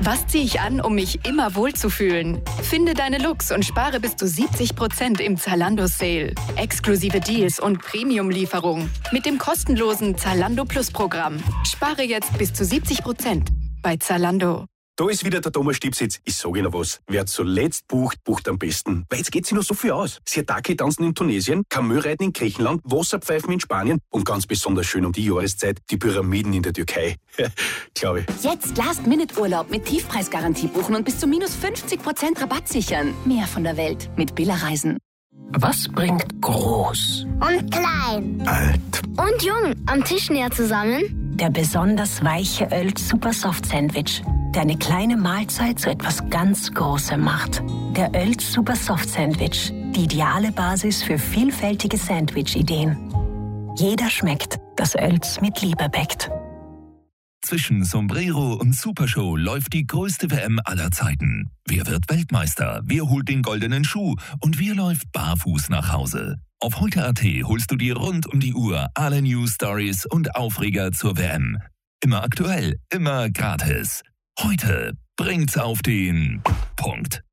Was ziehe ich an, um mich immer wohlzufühlen? Finde deine Looks und spare bis zu 70% im Zalando-Sale. Exklusive Deals und Premium-Lieferung. Mit dem kostenlosen Zalando Plus-Programm. Spare jetzt bis zu 70% bei Zalando. Da ist wieder der Thomas Stipsitz. Ich sage Ihnen was. Wer zuletzt bucht, bucht am besten. Weil jetzt geht sich noch so viel aus. Siataki-Tanzen in Tunesien, Kamelreiten in Griechenland, Wasserpfeifen in Spanien und ganz besonders schön um die Jahreszeit die Pyramiden in der Türkei. Glaube ich. Jetzt Last-Minute-Urlaub mit Tiefpreisgarantie buchen und bis zu minus 50% Rabatt sichern. Mehr von der Welt mit Billa Reisen. Was bringt groß und klein, alt und jung am Tisch näher zusammen? Der besonders weiche Oelz Super Soft Sandwich, der eine kleine Mahlzeit zu etwas ganz Großem macht. Der Oelz Super Soft Sandwich, die ideale Basis für vielfältige Sandwich-Ideen. Jeder schmeckt, das Oelz mit Liebe bäckt. Zwischen Sombrero und Supershow läuft die größte WM aller Zeiten. Wer wird Weltmeister? Wer holt den goldenen Schuh? Und wer läuft barfuß nach Hause? Auf heute.at holst du dir rund um die Uhr alle News, Stories und Aufreger zur WM. Immer aktuell, immer gratis. Heute bringt's auf den Punkt.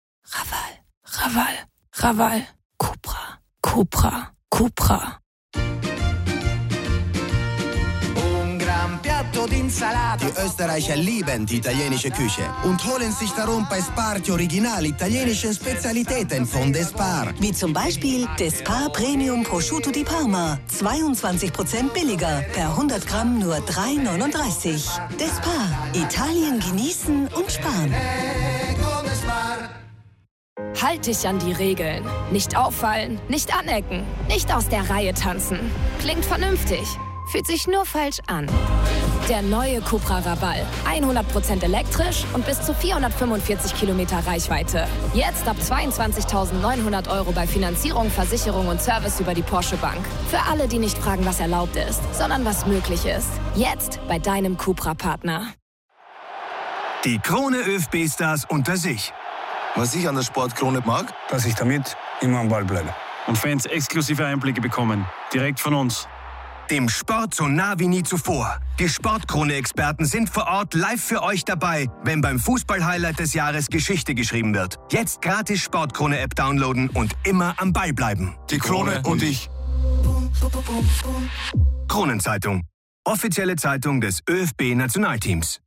Raval. Cupra. Die Österreicher lieben die italienische Küche und holen sich darum bei Spar die original italienischen Spezialitäten von Despar. Wie zum Beispiel Despar Premium Prosciutto di Parma. 22% billiger. Per 100 Gramm nur 3,39. Despar. Italien genießen und sparen. Halt dich an die Regeln. Nicht auffallen, nicht anecken, nicht aus der Reihe tanzen. Klingt vernünftig, fühlt sich nur falsch an. Der neue Cupra Raval. 100% elektrisch und bis zu 445 Kilometer Reichweite. Jetzt ab 22.900 € bei Finanzierung, Versicherung und Service über die Porsche Bank. Für alle, die nicht fragen, was erlaubt ist, sondern was möglich ist. Jetzt bei deinem Cupra-Partner. Die Krone ÖFB-Stars unter sich. Was ich an der Sportkrone mag, dass ich damit immer am Ball bleibe. Und Fans exklusive Einblicke bekommen. Direkt von uns. Dem Sport so nah wie nie zuvor. Die Sportkrone-Experten sind vor Ort live für euch dabei, wenn beim Fußball-Highlight des Jahres Geschichte geschrieben wird. Jetzt gratis Sportkrone-App downloaden und immer am Ball bleiben. Die Krone und ich. Kronenzeitung. Offizielle Zeitung des ÖFB-Nationalteams.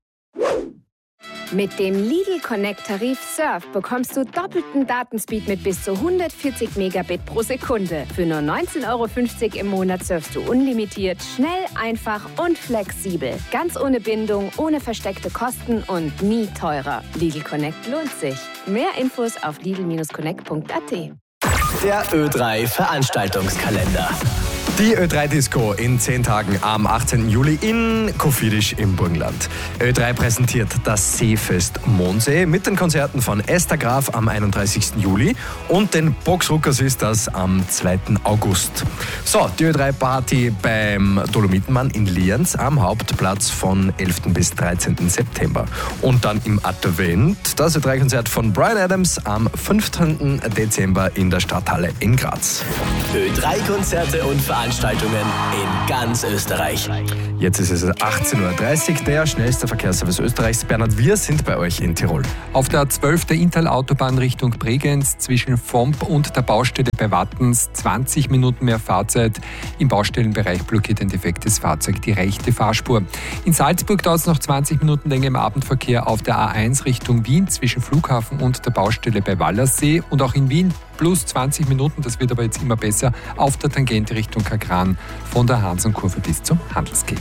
Mit dem Lidl Connect-Tarif Surf bekommst du doppelten Datenspeed mit bis zu 140 Megabit pro Sekunde. Für nur 19,50 € im Monat surfst du unlimitiert, schnell, einfach und flexibel. Ganz ohne Bindung, ohne versteckte Kosten und nie teurer. Lidl Connect lohnt sich. Mehr Infos auf lidl-connect.at. Der Ö3 Veranstaltungskalender. Die Ö3-Disco in 10 Tagen am 18. Juli in Kofidis im Burgenland. Ö3 präsentiert das Seefest Mondsee mit den Konzerten von Esther Graf am 31. Juli und den Boxrucker Sisters am 2. August. So, die Ö3-Party beim Dolomitenmann in Lienz am Hauptplatz von 11. bis 13. September. Und dann im Advent das Ö3-Konzert von Bryan Adams am 15. Dezember in der Stadthalle in Graz. Ö3-Konzerte und Veranstaltungen in ganz Österreich. Jetzt ist es 18.30 Uhr, der schnellste Verkehrsservice Österreichs. Bernhard, wir sind bei euch in Tirol. Auf der 12. Intal-Autobahn Richtung Bregenz zwischen Vomp und der Baustelle bei Wattens 20 Minuten mehr Fahrzeit. Im Baustellenbereich blockiert ein defektes Fahrzeug die rechte Fahrspur. In Salzburg dauert es noch 20 Minuten länger im Abendverkehr auf der A1 Richtung Wien zwischen Flughafen und der Baustelle bei Wallersee. Und auch in Wien plus 20 Minuten, das wird aber jetzt immer besser, auf der Tangente Richtung Kagran von der Hansenkurve bis zum Handelsgate.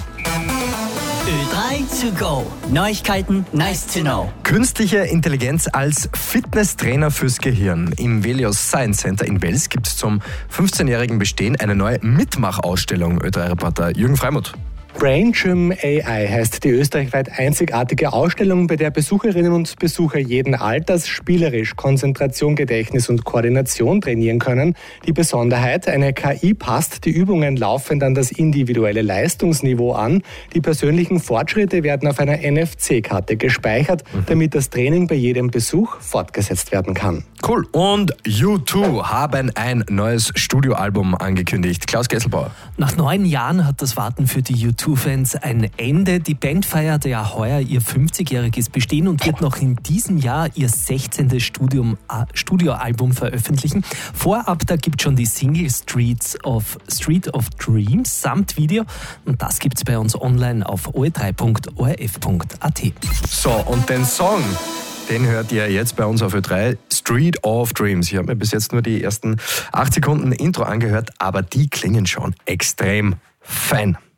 Ö3 to go. Neuigkeiten, nice to know. Künstliche Intelligenz als Fitnesstrainer fürs Gehirn. Im Velios Science Center in Wels gibt es zum 15-jährigen Bestehen eine neue Mitmachausstellung. Ö3-Reporter Jürgen Freimuth. Brain Gym AI heißt die österreichweit einzigartige Ausstellung, bei der Besucherinnen und Besucher jeden Alters spielerisch Konzentration, Gedächtnis und Koordination trainieren können. Die Besonderheit, eine KI passt die Übungen laufend an das individuelle Leistungsniveau an. Die persönlichen Fortschritte werden auf einer NFC-Karte gespeichert, damit das Training bei jedem Besuch fortgesetzt werden kann. Cool. Und U2 haben ein neues Studioalbum angekündigt. Klaus Gesselbauer. Nach 9 Jahren hat das Warten für die U2 U2-Fans ein Ende. Die Band feiert ja heuer ihr 50-jähriges Bestehen und wird noch in diesem Jahr ihr 16. Studioalbum veröffentlichen. Vorab, da gibt es schon die Single Street of Dreams samt Video. Und das gibt's bei uns online auf o3.orf.at. So, und den Song, den hört ihr jetzt bei uns auf Ö3, Street of Dreams. Ich habe mir bis jetzt nur die ersten 8 Sekunden Intro angehört, aber die klingen schon extrem fein.